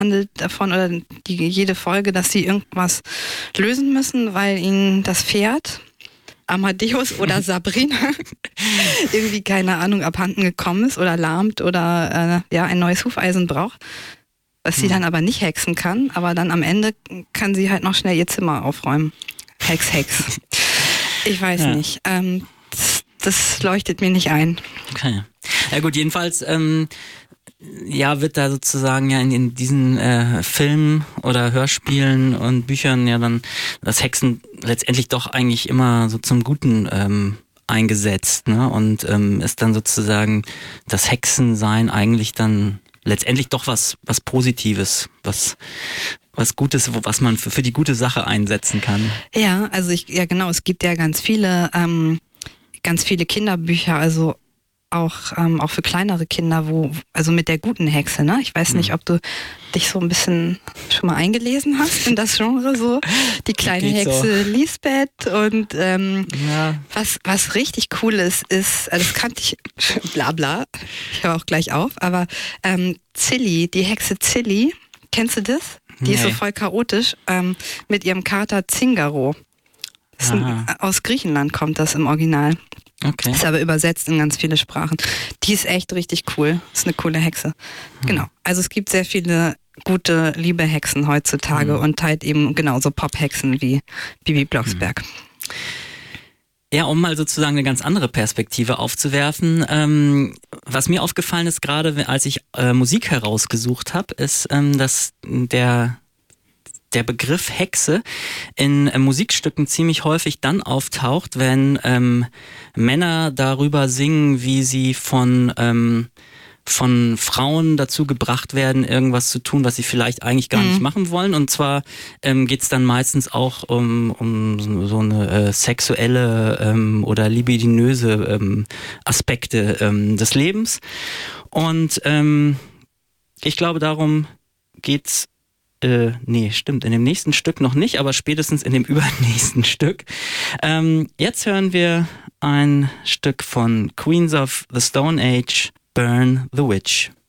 handelt davon, oder jede Folge, dass sie irgendwas lösen müssen, weil ihnen das Pferd Amadeus oder Sabrina irgendwie, keine Ahnung, abhanden gekommen ist oder lahmt oder ein neues Hufeisen braucht, was sie dann aber nicht hexen kann, aber dann am Ende kann sie halt noch schnell ihr Zimmer aufräumen. Hex. Ich weiß nicht. Das leuchtet mir nicht ein. Okay. Ja gut, jedenfalls wird da sozusagen ja in diesen Filmen oder Hörspielen und Büchern ja dann das Hexen letztendlich doch eigentlich immer so zum Guten eingesetzt, ne? Und ist dann sozusagen das Hexensein eigentlich dann letztendlich doch was Positives, was Gutes, was man für die gute Sache einsetzen kann. Ja, also genau, es gibt ja ganz viele Kinderbücher, also auch für kleinere Kinder, also mit der guten Hexe, ne? Ich weiß nicht, ob du dich so ein bisschen schon mal eingelesen hast in das Genre, so die kleine Hexe Lisbeth und was richtig cool ist, also das kannte ich, bla bla, ich höre auch gleich auf, aber Zilli, die Hexe Zilli, kennst du das? Die ist so voll chaotisch, mit ihrem Kater Zingaro. Aus Griechenland kommt das im Original. Okay. Ist aber übersetzt in ganz viele Sprachen. Die ist echt richtig cool. Ist eine coole Hexe. Genau. Also es gibt sehr viele gute, liebe Hexen heutzutage und halt eben genauso Pop-Hexen wie Bibi Blocksberg. Ja, um mal sozusagen eine ganz andere Perspektive aufzuwerfen. Was mir aufgefallen ist, gerade als ich Musik herausgesucht habe, ist, dass der Begriff Hexe in Musikstücken ziemlich häufig dann auftaucht, wenn Männer darüber singen, wie sie von Frauen dazu gebracht werden, irgendwas zu tun, was sie vielleicht eigentlich gar nicht machen wollen. Und zwar geht's dann meistens auch um so eine sexuelle oder libidinöse Aspekte des Lebens. Und ich glaube, darum geht's stimmt, in dem nächsten Stück noch nicht, aber spätestens in dem übernächsten Stück. Jetzt hören wir ein Stück von Queens of the Stone Age, Burn the Witch.